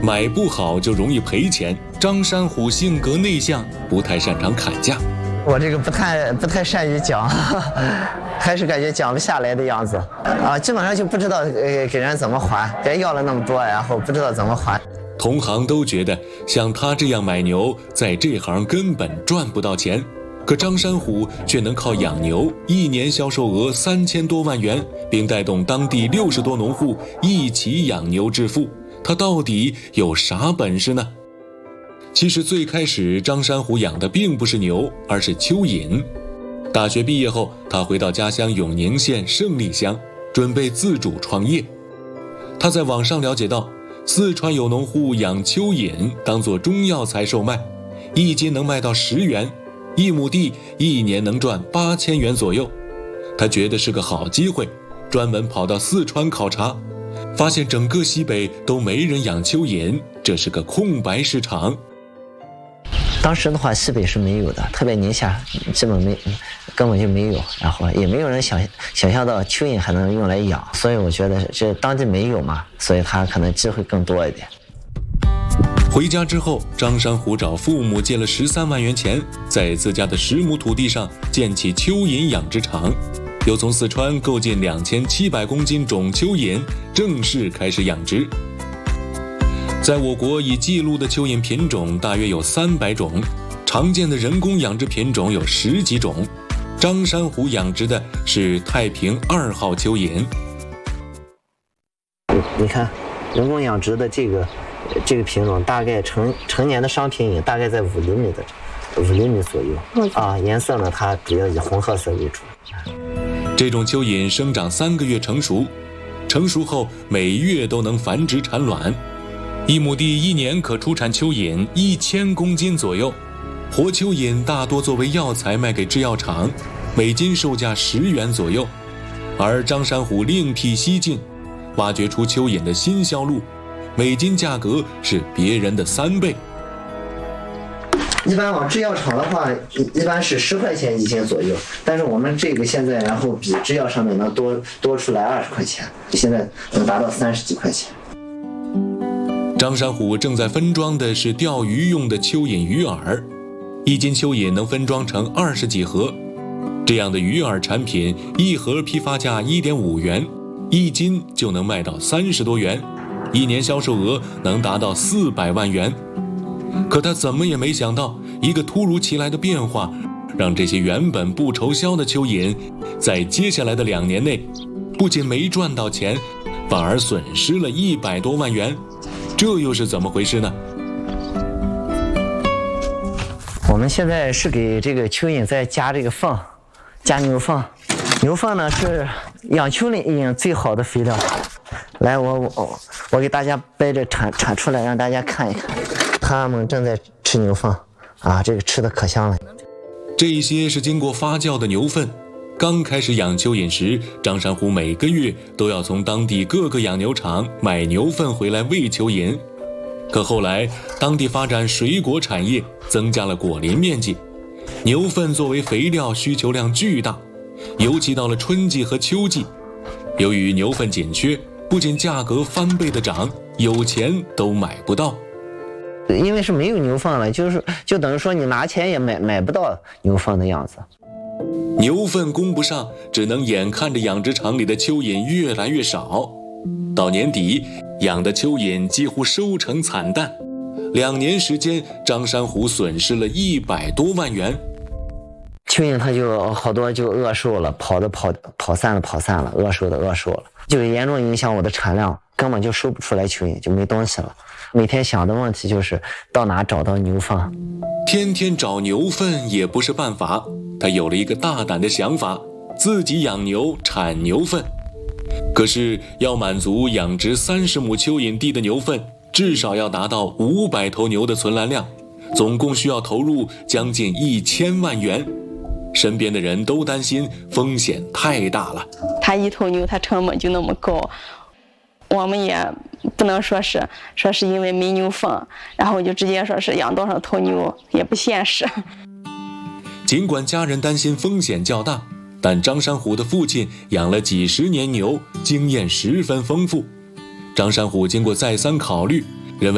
买不好就容易赔钱。张山虎性格内向，不太擅长砍价。 我这个不太善于讲，还是感觉讲不下来的样子啊，基本上就不知道给人怎么还，别人要了那么多，然后不知道怎么还。 同行都觉得像他这样买牛，在这行根本赚不到钱。可张山虎却能靠养牛，一年销售额3000多万元，并带动当地60多农户一起养牛致富。他到底有啥本事呢？其实最开始张山虎养的并不是牛，而是蚯蚓。大学毕业后，他回到家乡永宁县胜利乡，准备自主创业。他在网上了解到，四川有农户养蚯蚓当作中药材售卖，一斤能卖到10元，1亩地1年能赚8000元左右。他觉得是个好机会，专门跑到四川考察，发现整个西北都没人养蚯蚓，这是个空白市场。 当时的话，西北是没有的，特别宁夏基本根本就没有，然后也没有人想象到蚯蚓还能用来养，所以我觉得这当地没有嘛，所以他可能机会更多一点。 回家之后，张山虎找父母借了13万元钱，在自家的10亩土地上建起蚯蚓养殖场，又从四川购进2700公斤种蚯蚓，正式开始养殖。在我国已记录的蚯蚓品种大约有300种，常见的人工养殖品种有10几种。张山虎养殖的是太平2号蚯蚓。 你看，人工养殖的这个品种，大概成年的商品也大概在5厘米左右啊。颜色呢，它主要以红褐色为主。 这种蚯蚓生长3个月成熟，成熟后每月都能繁殖产卵。1亩地1年可出产蚯蚓1000公斤左右，活蚯蚓大多作为药材卖给制药厂，每斤售价10元左右。而张山虎另辟蹊径，挖掘出蚯蚓的新销路，每斤价格是别人的3倍。 一般往制药厂的话，一般是10块钱1斤左右，但是我们这个现在然后比制药上面能多出来20块钱，现在能达到30几块钱。 张山虎正在分装的是钓鱼用的蚯蚓鱼饵，1斤蚯蚓能分装成20几盒。这样的鱼饵产品，一盒批发价1.5元，1斤就能卖到30多元，1年销售额能达到400万元。可他怎么也没想到，一个突如其来的变化，让这些原本不愁销的蚯蚓，在接下来的2年内，不仅没赚到钱，反而损失了100多万元。这又是怎么回事呢？ 我们现在是给这个蚯蚓在加这个粪，加牛粪。牛粪呢是养蚯蚓最好的肥料。来，我给大家掰着铲出来，让大家看一看。他们正在吃牛粪啊，这个吃的可香了。 这些是经过发酵的牛粪。刚开始养蚯蚓时，张山虎每个月都要从当地各个养牛场买牛粪回来喂蚯蚓。可后来当地发展水果产业，增加了果林面积，牛粪作为肥料需求量巨大，尤其到了春季和秋季。由于牛粪紧缺，不仅价格翻倍的涨，有钱都买不到。 因为是没有牛粪了，就等于说你拿钱也买不到牛粪的样子。 牛粪供不上，只能眼看着养殖场里的蚯蚓越来越少。到年底，养的蚯蚓几乎收成惨淡。2年时间，张山虎损失了100多万元。 蚯蚓它就好多就饿瘦了，跑散了，饿瘦了，就严重影响我的产量，根本就收不出来蚯蚓，就没东西了。每天想的问题就是到哪找到牛粪。 天天找牛粪也不是办法，他有了一个大胆的想法，自己养牛产牛粪。可是要满足养殖30亩蚯蚓地的牛粪，至少要达到500头牛的存栏量，总共需要投入将近1000万元。身边的人都担心风险太大了。 他1头牛，他成本就那么高，我们也不能说是因为没牛粪，然后就直接说是养多少头牛，也不现实。 尽管家人担心风险较大，但张山虎的父亲养了几10年牛，经验十分丰富。张山虎经过再三考虑，